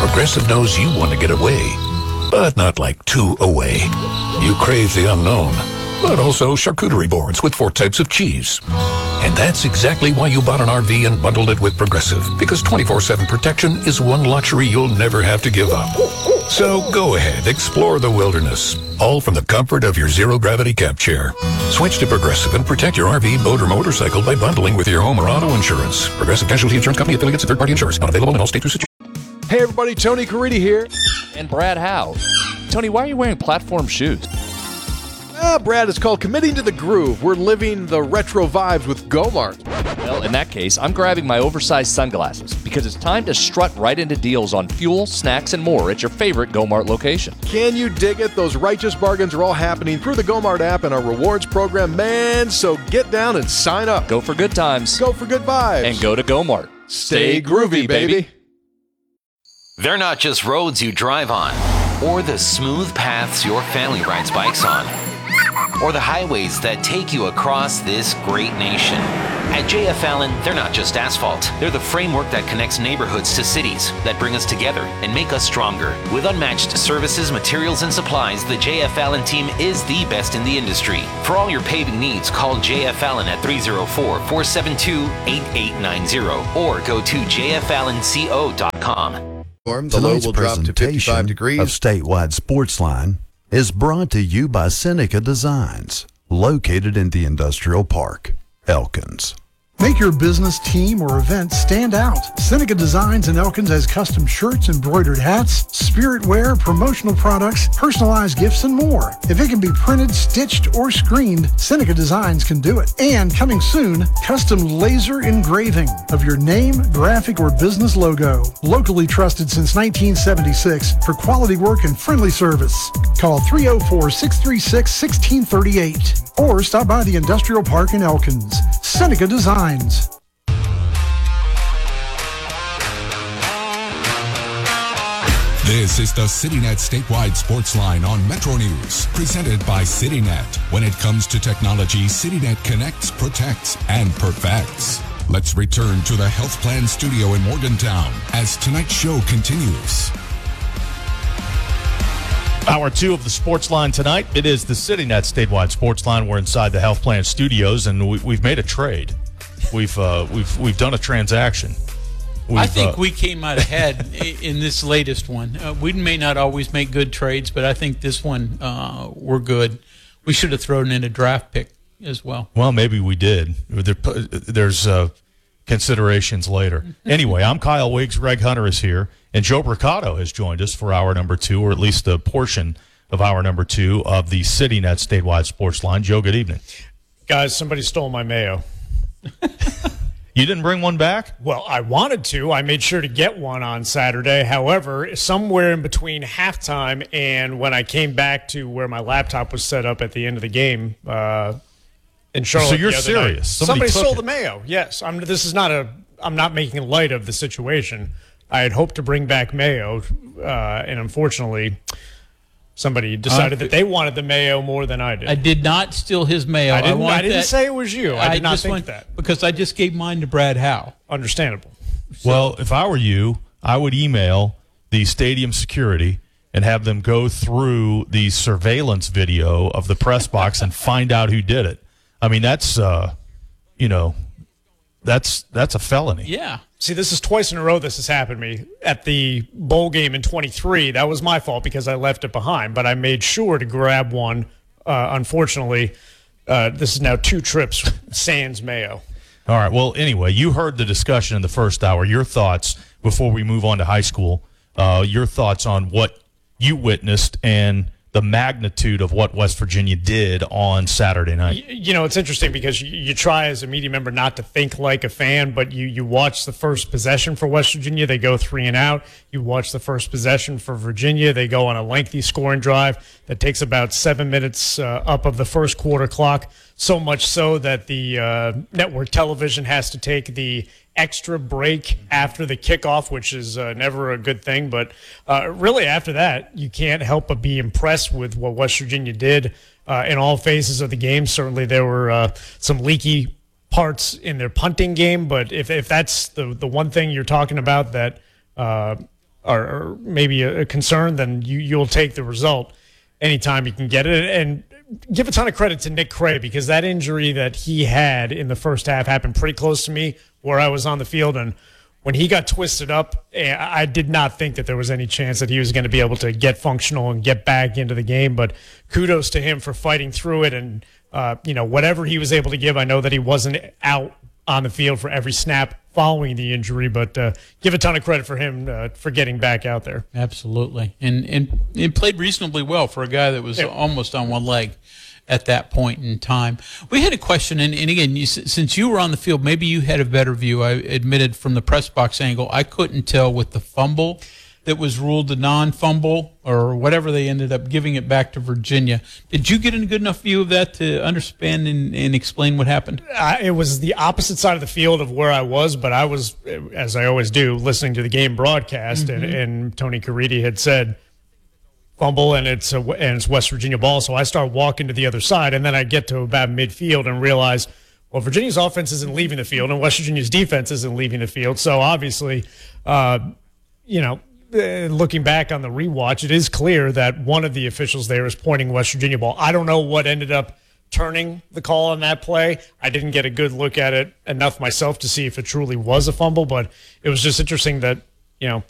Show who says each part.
Speaker 1: Progressive knows you want to get away, but not like too away. You crave the unknown, but also charcuterie boards with 4 types of cheese. And that's exactly why you bought an RV and bundled it with Progressive, because 24/7 protection is one luxury you'll never have to give up. So go ahead, explore the wilderness, all from the comfort of your zero-gravity camp chair. Switch to Progressive and protect your RV, boat, or motorcycle by bundling with your home or auto insurance. Progressive Casualty Insurance Company, affiliates, and third-party insurance. Not available in all states or situations.
Speaker 2: Hey everybody, Tony Caridi here.
Speaker 3: And Brad Howe. Tony, why are you wearing platform shoes?
Speaker 2: Brad, it's called Committing to the Groove. We're living the retro vibes with Gomart.
Speaker 3: Well, in that case, I'm grabbing my oversized sunglasses because it's time to strut right into deals on fuel, snacks, and more at your favorite Gomart location.
Speaker 2: Can you dig it? Those righteous bargains are all happening through the Gomart app and our rewards program, man. So get down and sign up.
Speaker 3: Go for good times.
Speaker 2: Go for good vibes.
Speaker 3: And go to Gomart.
Speaker 2: Stay groovy, baby.
Speaker 4: They're not just roads you drive on, or the smooth paths your family rides bikes on, or the highways that take you across this great nation. At JF Allen, they're not just asphalt. They're the framework that connects neighborhoods to cities, that bring us together and make us stronger. With unmatched services, materials, and supplies, the JF Allen team is the best in the industry. For all your paving needs, call JF Allen at 304-472-8890 or go to jfallenco.com.
Speaker 5: The low
Speaker 6: Tonight's
Speaker 5: will drop to 55
Speaker 6: presentation
Speaker 5: degrees.
Speaker 6: of Statewide Sportsline is brought to you by Seneca Designs, located in the Industrial Park, Elkins.
Speaker 7: Make your business, team, or event stand out. Seneca Designs in Elkins has custom shirts, embroidered hats, spirit wear, promotional products, personalized gifts, and more. If it can be printed, stitched, or screened, Seneca Designs can do it. And coming soon, custom laser engraving of your name, graphic, or business logo. Locally trusted since 1976 for quality work and friendly service. Call 304-636-1638 or stop by the Industrial Park in Elkins. Seneca Designs.
Speaker 8: This is the CityNet Statewide Sports Line on Metro News, presented by CityNet. When it comes to technology, CityNet connects, protects, and perfects. Let's return to the Health Plan Studio in Morgantown as tonight's show continues.
Speaker 9: Hour 2 of the Sports Line tonight. It is the CityNet Statewide Sports Line. We're inside the Health Plan Studios, and we've made a trade. We've done a transaction.
Speaker 10: I think we came out ahead in this latest one. We may not always make good trades, but I think this one we're good. We should have thrown in a draft pick as well.
Speaker 9: Well, maybe we did. There's considerations later. Anyway, I'm Kyle Wiggs. Greg Hunter is here. And Joe Bricado has joined us for hour number 2, or at least a portion of hour number 2 of the CityNet Statewide Sports Line. Joe, good evening.
Speaker 11: Guys, somebody stole my mayo.
Speaker 9: You didn't bring one back?
Speaker 11: Well, I wanted to. I made sure to get one on Saturday. However, somewhere in between halftime and when I came back to where my laptop was set up at the end of the game in Charlotte.
Speaker 9: So you're serious?
Speaker 11: Night, somebody stole the mayo. Yes. I'm not making light of the situation. I had hoped to bring back mayo, and unfortunately, somebody decided that they wanted the mayo more than I did.
Speaker 10: I did not steal his mayo.
Speaker 11: I didn't say it was you. I did not think that.
Speaker 10: Because I just gave mine to Brad Howe.
Speaker 11: Understandable.
Speaker 9: Well, if I were you, I would email the stadium security and have them go through the surveillance video of the press box and find out who did it. I mean, that's that's a felony.
Speaker 10: Yeah.
Speaker 11: See, this is twice in a row this has happened to me. At the bowl game in 23, that was my fault because I left it behind, but I made sure to grab one. Unfortunately, this is now 2 trips sans mayo.
Speaker 9: All right. Well, anyway, you heard the discussion in the first hour. Your thoughts before we move on to high school, your thoughts on what you witnessed and the magnitude of what West Virginia did on Saturday night.
Speaker 11: You know, it's interesting because you try as a media member not to think like a fan, but you watch the first possession for West Virginia. They go 3 and out. You watch the first possession for Virginia. They go on a lengthy scoring drive that takes about 7 minutes up of the first quarter clock, so much so that the network television has to take the extra break after the kickoff, which is never a good thing. But really after that, you can't help but be impressed with what West Virginia did in all phases of the game. Certainly there were some leaky parts in their punting game, but if that's the one thing you're talking about that or maybe a concern, then you'll take the result anytime you can get it. And give a ton of credit to Nick Cray, because that injury that he had in the first half happened pretty close to me where I was on the field. And when he got twisted up, I did not think that there was any chance that he was going to be able to get functional and get back into the game. But kudos to him for fighting through it. And, whatever he was able to give, I know that he wasn't out on the field for every snap following the injury, but give a ton of credit for him for getting back out there.
Speaker 10: Absolutely. And it played reasonably well for a guy that was almost on one leg at that point in time. We had a question, and again, since you were on the field, maybe you had a better view. I admitted from the press box angle, I couldn't tell with the fumble that was ruled a non-fumble or whatever they ended up giving it back to Virginia. Did you get a good enough view of that to understand and explain what happened?
Speaker 11: It was the opposite side of the field of where I was, but I was, as I always do, listening to the game broadcast, and Tony Caridi had said, fumble, and it's West Virginia ball. So I start walking to the other side, and then I get to about midfield and realize, well, Virginia's offense isn't leaving the field, and West Virginia's defense isn't leaving the field. So obviously, looking back on the rewatch, it is clear that one of the officials there is pointing West Virginia ball. I don't know what ended up turning the call on that play. I didn't get a good look at it enough myself to see if it truly was a fumble, but it was just interesting that,